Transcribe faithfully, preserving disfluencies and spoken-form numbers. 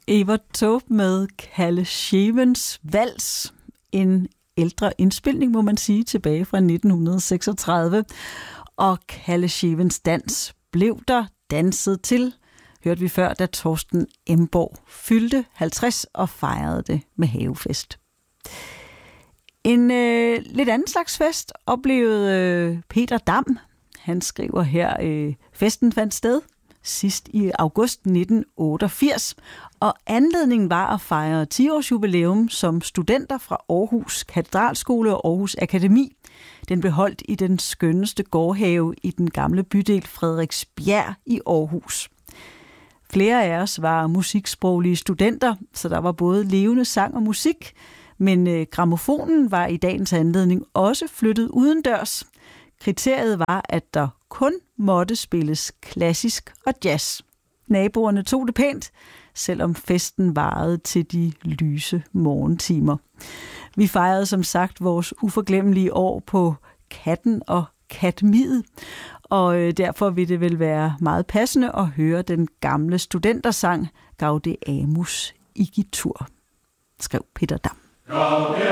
Evert Taube med Kalle Schewens Vals. En ældre indspilning, må man sige, tilbage fra nitten seksogtredive. Og Kalle Schewens dans blev der danset til, hørte vi før, da Torsten Emborg fyldte halvtreds og fejrede det med havefest. En øh, lidt anden slags fest oplevede øh, Peter Dam. Han skriver her, øh, festen fandt sted sidst i august nitten otteogfirs, og anledningen var at fejre ti års jubilæum som studenter fra Aarhus Katedralskole og Aarhus Akademi. Den blev holdt i den skønneste gårdhave i den gamle bydel Frederiksbjerg i Aarhus. Flere af os var musiksproglige studenter, så der var både levende sang og musik, men øh, grammofonen var i dagens anledning også flyttet udendørs. Kriteriet var, at der kun måtte spilles klassisk og jazz. Naboerne tog det pænt, selvom festen varede til de lyse morgentimer. Vi fejrede som sagt vores uforglemmelige år på Katten og Katmiet, og derfor vil det vel være meget passende at høre den gamle studentersang Gaudeamus igitur, skrev Peter Dam.